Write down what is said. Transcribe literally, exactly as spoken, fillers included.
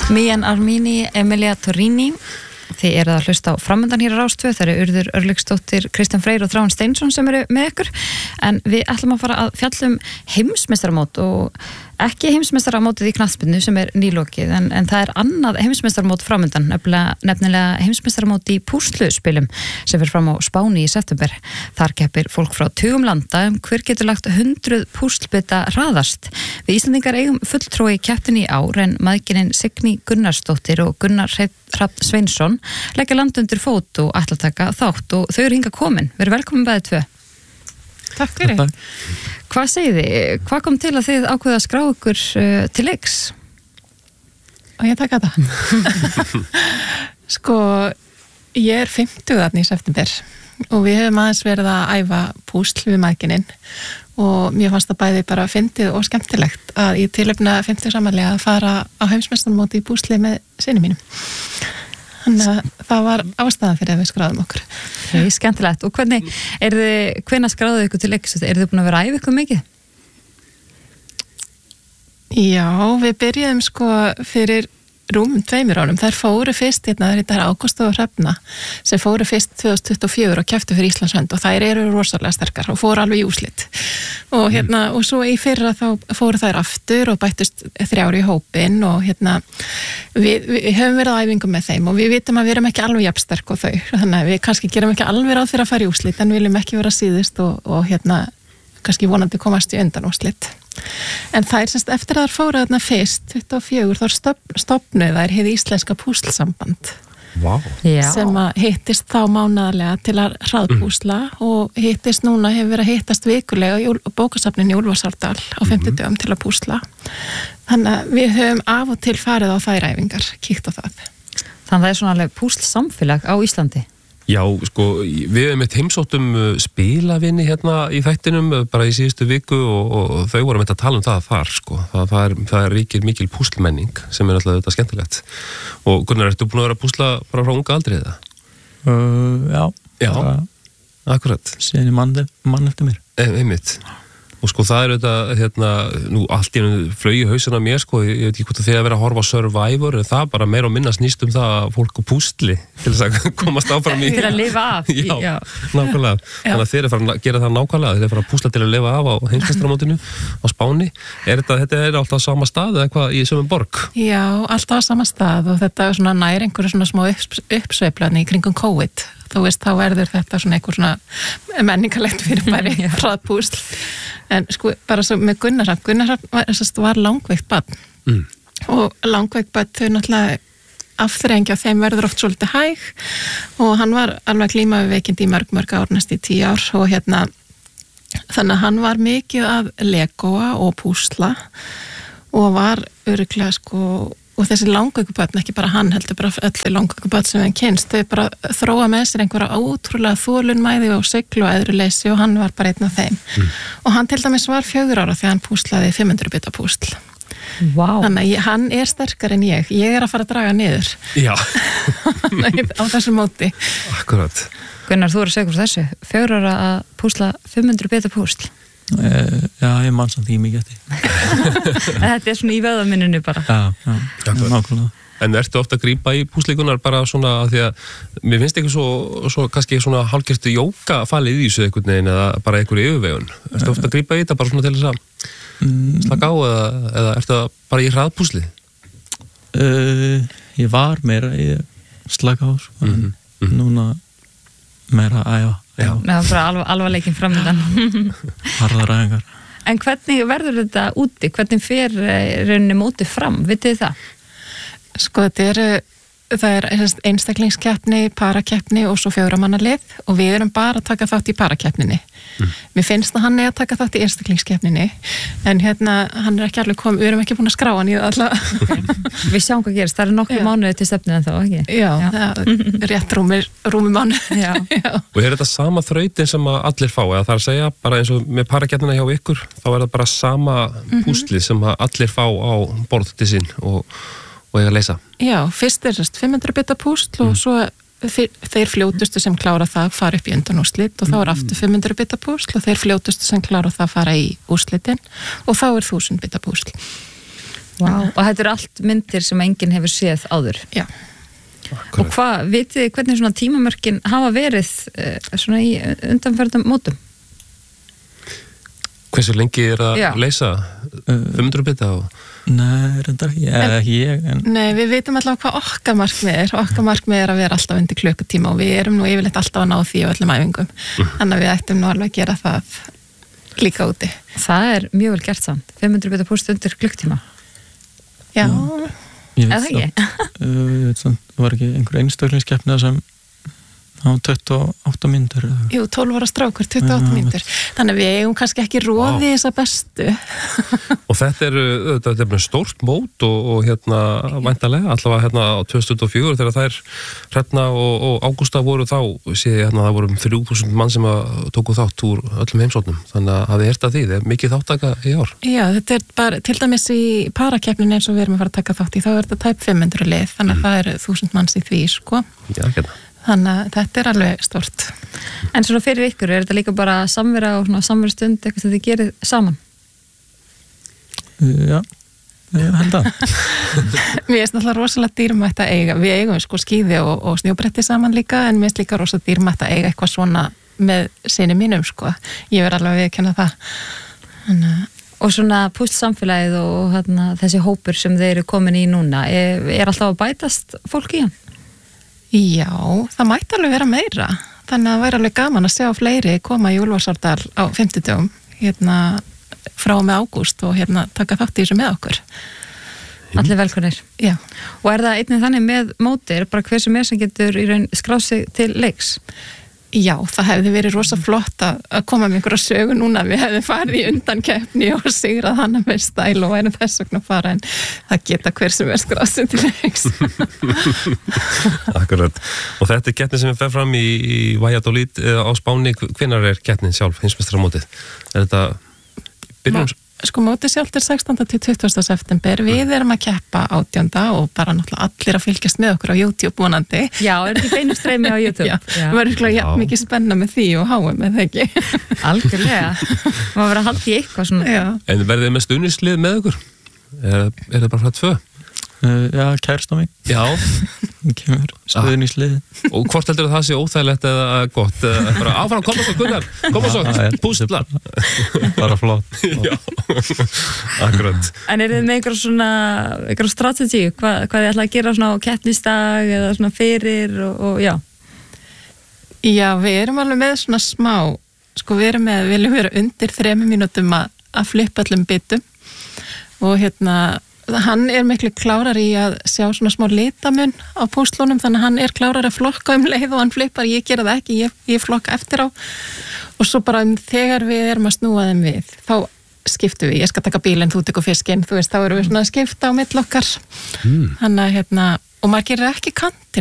Mian Armini, Emilia Torrini. Þið eruð að hlusta á framöndan hér á Rás tvö. Það eru Urður Örlygsdóttir, Kristján Freyr og Þráinn Steinsson sem eru með ykkur. En við ætlum að fara að fjalla um heimsmeistaramót og ekki heimsmeistaramótið í knattspyrnu sem er nýlokið, en, en það er annað heimsmeistaramót framöndan, nefnilega, nefnilega heimsmeistaramót í púsluspilum sem fyrir fram á Spáni í september. Þar keppir fólk frá tugum landa um hver getur lagt hundruð púslbita hraðast. Við Íslandingar eigum fulltrúi í keppninni í ár, en mæðginin Signý Gunnarsdóttir og Gunnar Hrafn Sveinsson leggja land undir fót og ætla að taka þátt, og þau eru hingað komin. Við erum velkomin bæði tvö. Takk fyrir. Hvað segið þið? Hvað kom til að þið ákveða að skrá ykkur uh, til leiks? Og ég taka það. Sko, ég er fimmtugarni í september og við höfum aðeins verið að æfa púsl við mæðginin og mér fannst það bæði bara fyndið og skemmtilegt að ég tilefna fimmtugsafmæli að fara á heimsmeistaramóti í púsli með syni mínum. Þannig að það var ástæðan fyrir að við skráðum okkur. Það er skemmtilegt. Og hvernig, er þið, hvenær skráðuðu ykkur til leiks? Er þið búin að vera að æfa ykkur mikið? Já, við byrjuðum sko fyrir rúmum tveimur árum. Þær fóru fyrst, hérna, þetta er Ágústa og Hrefna, sem fóru fyrst tvö þúsund tuttugu og fjögur og kepptu fyrir Íslands hönd og þær eru rosalega sterkar og fóru alveg í úrslit. Og hérna, og svo í fyrra þá fóru þær aftur og bættust þrjár í hópinn og hérna, við, við höfum verið á æfingum með þeim og við vitum að við erum ekki alveg jafnsterk og þau. Þannig að við kannski gerum ekki alveg ráð fyrir að fara í úrslit en viljum ekki vera síðust og, og hérna, kannski vonandi komast í undan úrslit. En það er semst eftir að það fóru þarna fyrst tuttugu og fjögur þá stofnuð þær hið íslenska púslsamband. Wow. Sem að hittist þá mánaðarlega til að hraðpúsla mm. og hittist núna hefur verið að hittast vikulega í bókasafninu í Úlfarsárdal á fimmtudögum til að púsla. Þannig að við höfum af og til farið á þær æfingar, kíkt á það. Þannig að það er svona alveg púslsamfélag á Íslandi. Já, sko, við hefum eitt heimsóttum spilavinni hérna í þættinum bara í síðustu viku og, og þau voru með að tala um það þar, sko. Það, það, er, það er ríkir mikil púslmenning sem er alltaf þetta skemmtilegt. Og Gunnar, ertu búin að vera að púsla bara frá unga aldrei eða? Uh, já. Já, akkurat. Síðan ég mann, mann eftir mér. E, einmitt. Og sko það er þetta, hérna, nú allt í hennu flög í hausana mér, sko, ég veit ekki hvort að þið að vera að horfa á Survivor, en það bara meira og minna snýst um það að fólk og púsli til þess að komast áfram í... Til að lifa af. Já, já. Nákvæmlega. Já. Þannig að þeir eru að gera það nákvæmlega, þeir eru að fara að púsla til að lifa af á heimsmeistaramótinu á Spáni. Er þetta, þetta er alltaf sama stað eða eitthvað í sömu borg? Já, alltaf sama stað og þetta er svona nær einhverju svona smá upps, uppsveiflani í kringum COVID. Þú veist, þá verður þetta svona einhver svona menningarlegt fyrirbæri hraðpúsl. En sko, bara svo með Gunnar Gunnar var, var langveikt barn mm. og langveikt barn þau náttúrulega afþrengja þeim verður oft svolítið hæg og hann var alveg að glíma við veikindi í mörg mörg ár, næst í tíu ár og hérna, þannig að hann var mikið að legoa og púsla og var örugglega sko, og þessi langveikubötn, ekki bara hann heldur bara öllu langveikubötn sem hann kynst, þau bara þróa með sér einhverja ótrúlega þolunmæði og siglu og æðruleysi og hann var bara einn af þeim. Mm. Og hann til dæmis var fjögur ára þegar hann púslaði fimm hundruð bita púsl. Wow. Þannig að ég, hann er sterkar en ég. Ég er að fara að draga niður. Já. á þessu móti. Akkurat. Gunnar, þú eru að segja hvort þessu. Fjögur ára að púsla fimm hundruð bita púsl. Uh, já, ég mann samt því mikið eftir. Þetta er svona í vöðaminninu bara. Já, já, já, nákvæmlega. En ertu ofta að grípa í púslíkunar bara svona að því að mér finnst eitthvað svo, svo kannski svona hálfgertu jóka falið í þessu einhvern veginn eða bara einhverju yfirvegun. Ertu ofta að grípa í þetta bara svona til þess að mm. slaka á eða, eða ertu bara í hraðpúsli? Uh, ég var meira í slaka á, sko. Mm -hmm. Mm -hmm. Núna meira að æfa. Já, það er bara alv alvarleikin framöndan. Harðar æfingar. En hvernig verður þetta úti? Hvernig fer rauninni mótið fram? Vitið þið það? Sko, þetta er, það er einstaklingskeppni, parakeppni og svo fjögramannalið og við erum bara að taka þátt í parakeppninni. Mm. Mér finnst að hann er að taka þátt í einstaklingskeppninni en hérna, hann er ekki alveg komið, við erum ekki búin að skrá hann í það alltaf. Okay. Við sjáum hvað gerist, það er nokkru mánuði til stefninu en þá, ekki? Já, Já. Það er rétt rúmi, rúmi mánuði. Já. Já. Og er þetta sama þrautin sem að allir fá, eða það er að segja, bara eins og með parakeppnina hjá ykkur, þá er það bara sama mm-hmm. púsli sem að allir fá á borð til sín og og ég að leysa. Já, fyrst er þess fimm hundruð bita púsl og mm. svo þeir fljótustu sem klára það fara upp í undanúrslit og þá er aftur fimm hundruð bita púsl og þeir fljótustu sem klára það fara í úrslitin og þá er þúsund bita púsl. Wow. Og þetta eru allt myndir sem enginn hefur séð áður. Já. Og hvað, vitið þið hvernig svona tímamörkin hafa verið uh, svona í undanferðum mótum? Hversu lengi er að Já. leysa fimm hundruð bita og... Nei, reyndar ekki, eða ekki ég en... Nei, við veitum alltaf hvað okkar markmið er. Okkar markmið er að vera alltaf undir klukkutíma og við erum nú yfirleitt alltaf að ná því á öllum æfingum. Þannig að við ættum nú alveg að gera það líka úti. Það er mjög vel gert samt. fimm hundruð bita púst undir klukktíma. Já. Ég Eða veit ekki? samt, uh, ég veit samt, það var ekki einhver einstaklingskeppni sem á tuttugu og átta mínútur. Jú, tólf ára strákur, tuttugu og átta mínútur. Þannig að við eigum kannski ekki róði Vá. þessa bestu. Og þetta er, þetta er stórt mót og, og hérna væntalega, allavega hérna á tvö þúsund tuttugu og fjögur þegar þær Hrefna og, og Ágústa voru þá, sé ég hérna það voru þrjú þúsund mann sem að tóku þátt úr öllum heimsóknum, þannig að það er þetta því, það er mikið þáttaka í ár. Já, þetta er bara, til dæmis í parakeppnin eins og við erum að fara að taka þátt í, þá er þetta tæp fimm hundruð lið, þannig að það eru þúsund manns í því, sko. Já, hérna. Þannig að þetta er alveg stort. En svona fyrir ykkur, er þetta líka bara samvera og svona samvera stund eitthvað sem þið gerir saman? Uh, já, ég held að. Mér finnst alltaf rosalega dýrmætt að eiga. Við eigum sko skíði og, og snjóbretti saman líka, en mér finnst líka rosalega dýrmætt að eiga eitthvað svona með sinni mínum, sko. Ég verð alveg að viðurkenna það. Þannig Og svona pústsamfélagið og hérna, þessi hópur sem þeir eru komin í núna, er, er alltaf að bætast fólk í hann? Já, það mætti alveg vera meira. Þannig að það væri alveg gaman að sjá fleiri koma í Úlfarsárdal á fimmtudögum hérna frá með ágúst og hérna taka þátt í þessu með okkur. Allir velkonir. Já. Og er það einnig þannig með mótir, bara hver sem er sem getur í raun skráð sig til leiks? Já, það hefði verið rosa flott að, að koma með einhverja sögu núna. Við hefðum farið í undankeppni og sigrað hana með stæl og erum þess vegna að fara, en það geta hver sem er skráð sig til leiks. Akkurat. Og þetta er keppnin sem er fer fram í, í Valladolid á Spáni. Hvenær er keppnin sjálf, heimsmeistaramótið? Er þetta byrjum? Sko mótið sjálft er sextánda til tuttugasta september. Við erum að keppa átjánda og bara náttúrulega allir að fylgjast með okkur á YouTube vonandi. Já, er þetta beinu streymi á YouTube? Já, það var eitthvað jafn mikið spenna með því og háum, eða ekki? Algjörlega. Má vera að halda í eitthvað svona. Já. En verðið þið með stuðningslið með ykkur? Er, er það bara frá tvö? Uh, já, kærsta mín. Já. Hún kemur stuðningslið. Og hvort heldur það sé óþægilegt eða gott? Eða bara áfram, koma svo, Gunnar, koma svo, pústla. Bara flott. Já, akkurat. En er þið með einhver svona, einhver strategi, Hva, hvað þið ætla að gera svona á keppnisdag eða svona fyrir og, og já? Já, við erum alveg með svona smá, sko við erum með, við viljum vera undir þremur mínútum að, að flippa allum bitum og hérna, hann er miklu klárar í að sjá svona smá litamun á púslunum, þannig að hann er klárar að flokka um leið og hann flippar, ég gera það ekki, ég, ég flokka eftir á og svo bara um, þegar við erum að snúa þeim við, þá skiptum við, ég skal taka bílinn, þú tekur fiskinn, þú veist, þá erum við svona að skipta á mill okkar, mm. Þannig að hérna, og maður gerir ekki kantinn